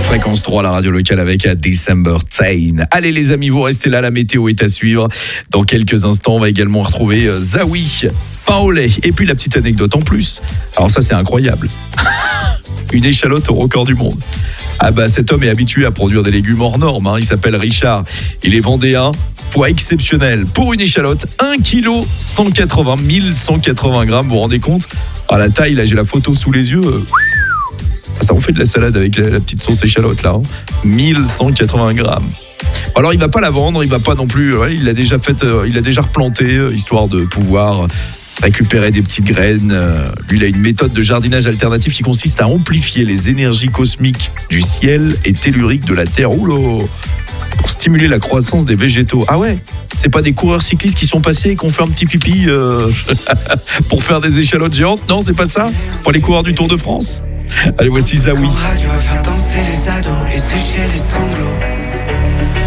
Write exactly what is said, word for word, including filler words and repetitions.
Fréquence trois, la radio locale avec December Tain. Allez les amis, vous restez là, la météo est à suivre. Dans quelques instants, on va également retrouver Zawi, Paolé et puis la petite anecdote en plus. Alors ça c'est incroyable. Une échalote au record du monde. Ah bah cet homme est habitué à produire des légumes hors normes, hein. Il s'appelle Richard, il est vendéen. Poids exceptionnel pour une échalote, un virgule cent quatre-vingts, mille cent quatre-vingts grammes, vous vous rendez compte? À la taille, là j'ai la photo sous les yeux. Ça en fait de la salade avec la, la petite sauce échalote là, hein. mille cent quatre-vingts grammes. Alors il va pas la vendre, il va pas non plus, ouais, il l'a déjà fait, euh, il l'a déjà replanté, euh, histoire de pouvoir récupérer des petites graines. Euh, lui il a une méthode de jardinage alternatif qui consiste à amplifier les énergies cosmiques du ciel et telluriques de la terre. Oula, pour stimuler la croissance des végétaux. Ah ouais, c'est pas des coureurs cyclistes qui sont passés et qui ont fait un petit pipi euh, pour faire des échalotes géantes? Non, c'est pas ça? Pour les coureurs du Tour de France? Allez, voici Zawi. Radio à faire danser les ados et sécher les sanglots.